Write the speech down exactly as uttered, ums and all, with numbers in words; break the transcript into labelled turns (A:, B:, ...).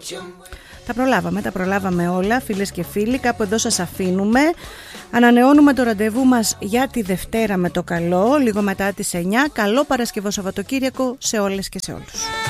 A: Τα προλάβαμε, τα προλάβαμε όλα, φίλες και φίλοι. Κάπου εδώ σας αφήνουμε. Ανανεώνουμε το ραντεβού μας για τη Δευτέρα με το καλό, λίγο μετά τις εννιά. Καλό Παρασκευό Σαββατοκύριακο σε όλες και σε όλους.